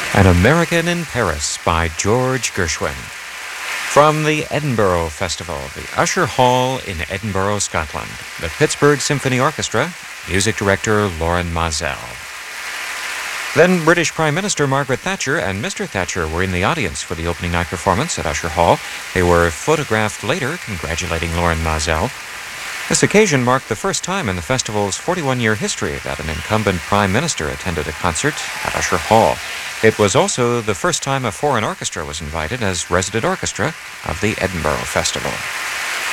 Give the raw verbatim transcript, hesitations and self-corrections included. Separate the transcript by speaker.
Speaker 1: An American in Paris by George Gershwin. From the Edinburgh Festival, the Usher Hall in Edinburgh, Scotland. The Pittsburgh Symphony Orchestra, music director Lauren Mazel. Then British Prime Minister Margaret Thatcher and Mister Thatcher were in the audience for the opening night performance at Usher Hall. They were photographed later, congratulating Lauren Mazel. This occasion marked the first time in the festival's forty-one-year history that an incumbent prime minister attended a concert at Usher Hall. It was also the first time a foreign orchestra was invited as resident orchestra of the Edinburgh Festival.